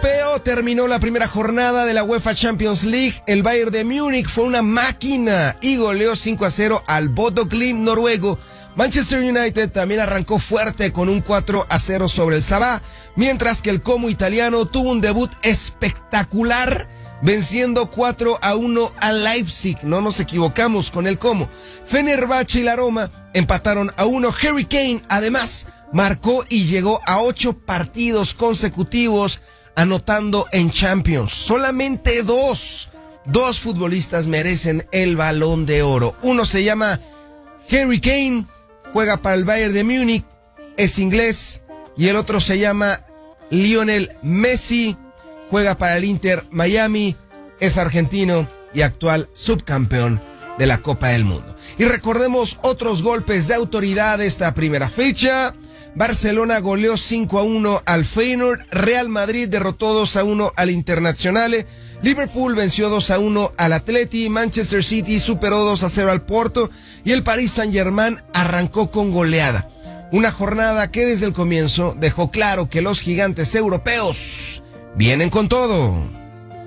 europeo terminó la primera jornada de la UEFA Champions League. El Bayern de Múnich fue una máquina y goleó 5-0 al Bodo Glimt noruego. Manchester United también arrancó fuerte con un 4-0 sobre el Sabah, mientras que el Como italiano tuvo un debut espectacular, venciendo 4-1 al Leipzig. No nos equivocamos con el Como. Fenerbahce y la Roma empataron a 1. Harry Kane, además, marcó y llegó a 8 partidos consecutivos anotando en Champions. Solamente dos futbolistas merecen el Balón de Oro. Uno se llama Harry Kane, juega para el Bayern de Múnich, es inglés, y el otro se llama Lionel Messi, juega para el Inter Miami, es argentino y actual subcampeón de la Copa del Mundo. Y recordemos otros golpes de autoridad de esta primera fecha. Barcelona goleó 5-1 al Feyenoord, Real Madrid derrotó 2-1 al Internazionale, Liverpool venció 2-1 al Atleti, Manchester City superó 2-0 al Porto y el Paris Saint-Germain arrancó con goleada. Una jornada que desde el comienzo dejó claro que los gigantes europeos vienen con todo.